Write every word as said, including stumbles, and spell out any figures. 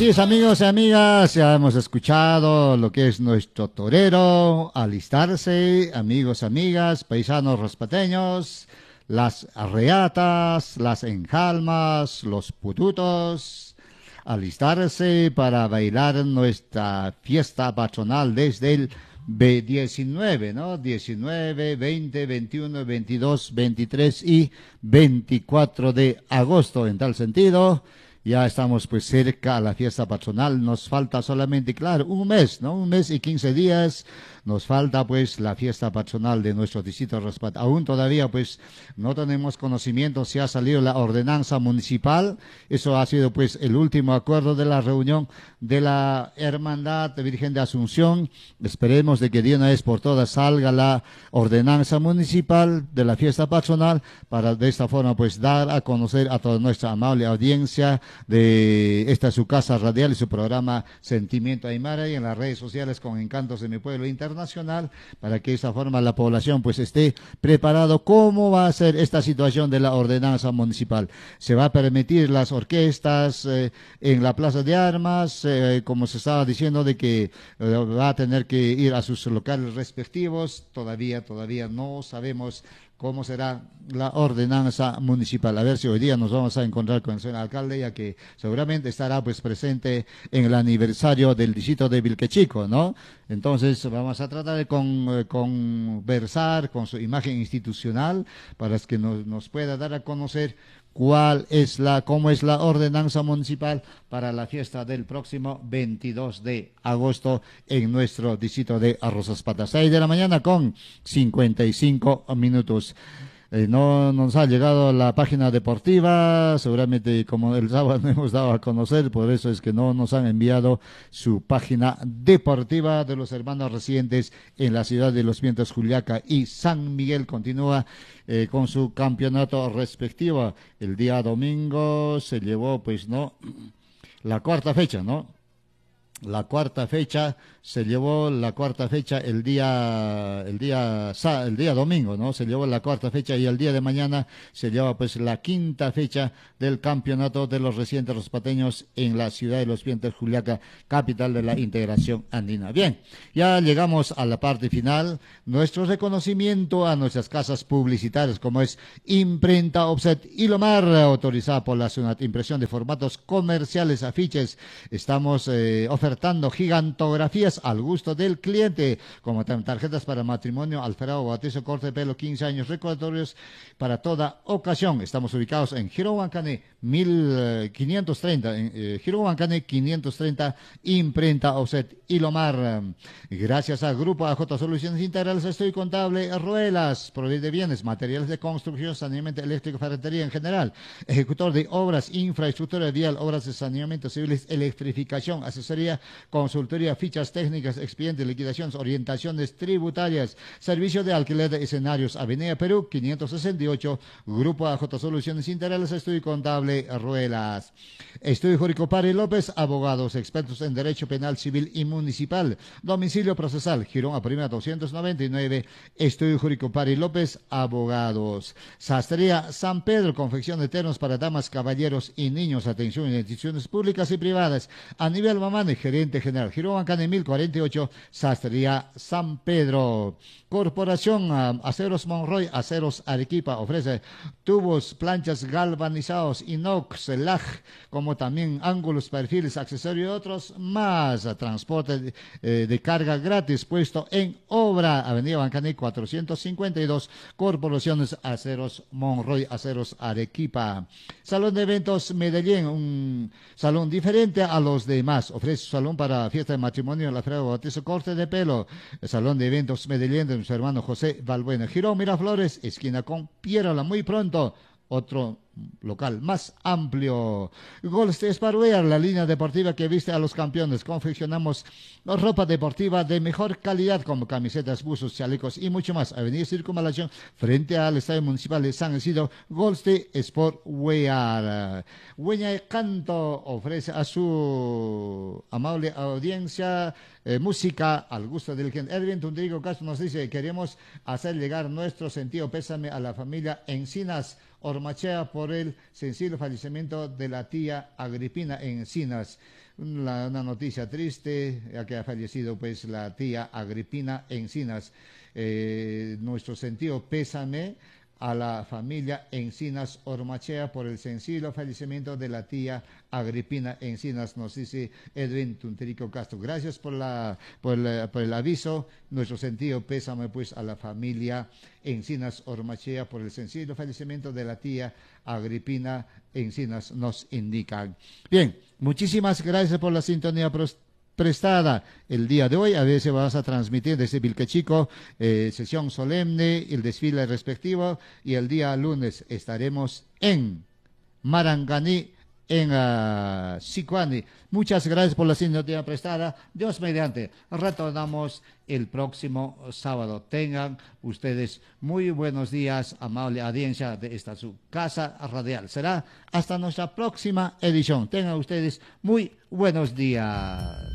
Así es, amigos y amigas, ya hemos escuchado lo que es nuestro torero, alistarse, amigos, amigas, paisanos raspateños, las arreatas, las enjalmas, los pututos, alistarse para bailar nuestra fiesta patronal desde el diecinueve, ¿no? diecinueve, veinte, veintiuno, veintidós, veintitrés y veinticuatro de agosto. En tal sentido, ya estamos pues cerca a la fiesta patronal. Nos falta solamente, claro, un mes, ¿no? Un mes y quince días. Nos falta pues la fiesta patronal de nuestro distrito Raspat. Aún todavía pues no tenemos conocimiento si ha salido la ordenanza municipal. Eso ha sido pues el último acuerdo de la reunión de la Hermandad de Virgen de Asunción. Esperemos de que de una vez por todas salga la ordenanza municipal de la fiesta patronal para de esta forma pues dar a conocer a toda nuestra amable audiencia de esta su casa radial y su programa Sentimiento Aymara y en las redes sociales con Encantos de mi Pueblo Internacional, para que de esta forma la población pues esté preparado cómo va a ser esta situación de la ordenanza municipal. Se va a permitir las orquestas eh, en la Plaza de Armas, eh, como se estaba diciendo de que eh, va a tener que ir a sus locales respectivos. Todavía, todavía no sabemos cómo será la ordenanza municipal. A ver si hoy día nos vamos a encontrar con el señor alcalde, ya que seguramente estará pues presente en el aniversario del distrito de Vilquechico, ¿no? Entonces vamos a tratar de con, eh, conversar con su imagen institucional para que nos, nos pueda dar a conocer cuál es la, cómo es la ordenanza municipal para la fiesta del próximo veintidós de agosto en nuestro distrito de Arrozas Patas. seis de la mañana con cincuenta y cinco minutos. Eh, no nos ha llegado la página deportiva, seguramente como el sábado no hemos dado a conocer, por eso es que no nos han enviado su página deportiva de los hermanos residentes en la ciudad de Los Vientos, Juliaca y San Miguel. Continúa eh, con su campeonato respectivo. El día domingo se llevó, pues, no, la cuarta fecha, ¿no? La cuarta fecha se llevó la cuarta fecha el día el día el día domingo, ¿no? Se llevó la cuarta fecha y el día de mañana se lleva pues la quinta fecha del campeonato de los residentes raspateños en la ciudad de Los Vientos, Juliaca, capital de la integración andina. Bien, ya llegamos a la parte final. Nuestro reconocimiento a nuestras casas publicitarias como es Imprenta Offset Ilomar, autorizada por la SUNAT, impresión de formatos comerciales, afiches. Estamos eh, ofertando gigantografías al gusto del cliente, como tarjetas para matrimonio, alfarado, bautizo, corte de pelo, quince años, recordatorios para toda ocasión. Estamos ubicados en Giro Huancane mil quinientos treinta, en eh, Giro Huancane quinientos treinta, Imprenta Offset Ilomar. Gracias al Grupo A J Soluciones Integrales, Estudio Contable, Ruelas, proveedor de bienes, materiales de construcción, saneamiento eléctrico, ferretería en general, ejecutor de obras, infraestructura vial, obras de saneamiento civiles, electrificación, asesoría, consultoría, fichas técnicas, expedientes, liquidaciones, orientaciones tributarias, servicio de alquiler de escenarios, Avenida Perú, quinientos sesenta y ocho, Grupo A J Soluciones Integrales, Estudio Contable, Ruelas. Estudio Jurídico Pari López, abogados expertos en Derecho Penal, Civil y Municipal. Domicilio procesal, Girón a Primera doscientos noventa y nueve, Estudio Jurídico Pari López, abogados. Sastrería San Pedro, confección de ternos para damas, caballeros y niños. Atención en instituciones públicas y privadas. A nivel Mamane, gerente general, Girón Ancane mil cuarenta y ocho, Sastrería San Pedro. Corporación um, Aceros Monroy, Aceros Arequipa, ofrece tubos, planchas galvanizados, inox, lag, como también ángulos, perfiles, accesorios y otros más. Transporte de, eh, de carga gratis, puesto en obra. Avenida Bancani cuatrocientos cincuenta y dos, Corporaciones Aceros Monroy, Aceros Arequipa. Salón de eventos Medellín, un salón diferente a los demás. Ofrece su salón para fiesta de matrimonio, la frega, bautizo, corte de pelo. El Salón de Eventos Medellín de nuestro hermano José Valbuena. Girón Miraflores, esquina con Pierola. Muy pronto, otro local más amplio. Golste Sparwear, la línea deportiva que viste a los campeones. Confeccionamos ropa deportiva de mejor calidad como camisetas, buzos, chalecos y mucho más. Avenida Circunvalación, frente al Estadio Municipal de San Isidro. Golste Sportwear. Hueña y Canto ofrece a su amable audiencia eh, música al gusto del cliente. Erwin Tundrigo Castro nos dice: queremos hacer llegar nuestro sentido pésame a la familia Encinas Ormachea por el sensible fallecimiento de la tía Agripina Encinas. La, una noticia triste, ya que ha fallecido pues la tía Agripina Encinas. Eh, nuestro sentido pésame a la familia Encinas Ormachea por el sensible fallecimiento de la tía Agripina Encinas, nos dice Edwin Tunterico Castro. Gracias por, la, por, la, por el aviso. Nuestro sentido pésame pues a la familia Encinas Ormachea por el sensible fallecimiento de la tía Agripina Encinas, nos indican. Bien, muchísimas gracias por la sintonía prestada el día de hoy. A veces vamos a transmitir desde Vilquechico eh, sesión solemne, el desfile respectivo, y el día lunes estaremos en Maranganí, en uh, Sicuani. Muchas gracias por la sintonía prestada. Dios mediante, retornamos el próximo sábado. Tengan ustedes muy buenos días, amable audiencia de esta su casa radial. Será hasta nuestra próxima edición. Tengan ustedes muy buenos días.